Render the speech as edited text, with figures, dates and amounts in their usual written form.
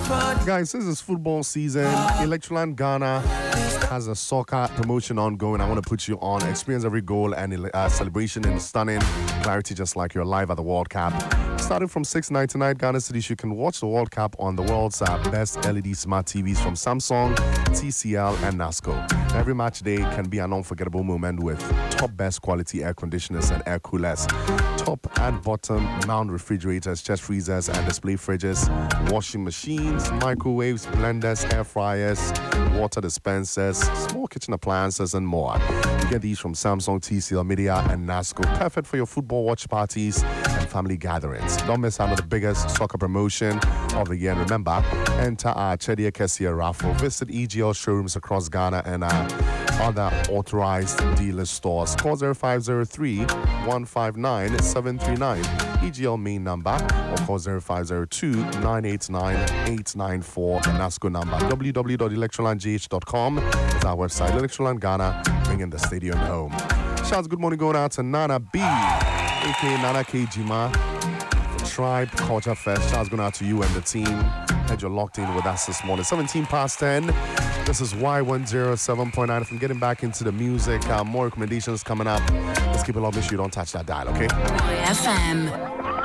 Guys, this is football season. Electroland Ghana has a soccer promotion ongoing. I want to put you on. Experience every goal and celebration in stunning clarity, just like you're live at the World Cup. Starting from $6.99 Ghana cedis, you can watch the World Cup on the world's best LED smart TVs from Samsung, TCL, and NASCO. Every match day can be an unforgettable moment with top best quality air conditioners and air coolers, top and bottom mount refrigerators, chest freezers, and display fridges, washing machines, microwaves, blenders, air fryers, water dispensers, small kitchen appliances, and more. You get these from Samsung, TCL, Media, and NASCO. Perfect for your football watch parties and family gatherings. Don't miss out on the biggest soccer promotion of the year. And remember, enter our Chedia Kessia raffle. Visit EGL showrooms across Ghana and other authorized dealer stores. Call 0503-159-739. EGL main number, or call 0502-989-894. The NASCO number. www.electrolandgh.com is our website. Electroland Ghana, bringing the stadium home. Shouts good morning going out to Nana B, aka Nana Kejima, for Tribe Culture Fest. Shouts going out to you and the team. Had you locked in with us this morning. 17:10. This is Y107.9. If I'm getting back into the music, more recommendations coming up. Let's keep it locked. Make sure you don't touch that dial, okay? YFM.